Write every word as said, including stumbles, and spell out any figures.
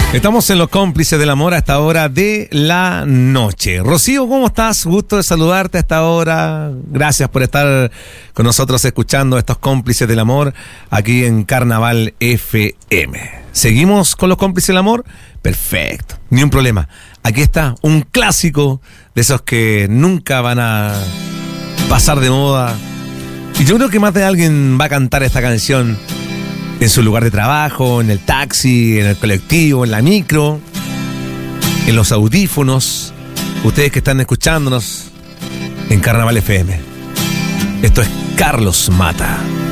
Estamos en Los Cómplices del Amor a esta hora de la noche. Rocío, ¿cómo estás? Gusto de saludarte a esta hora. Gracias por estar con nosotros escuchando estos Cómplices del Amor aquí en Carnaval F M. ¿Seguimos con Los Cómplices del Amor? Perfecto, ni un problema. Aquí está un clásico de esos que nunca van a pasar de moda. Y yo creo que más de alguien va a cantar esta canción en su lugar de trabajo, en el taxi, en el colectivo, en la micro, en los audífonos. Ustedes que están escuchándonos en Carnaval F M. Esto es Carlos Mata.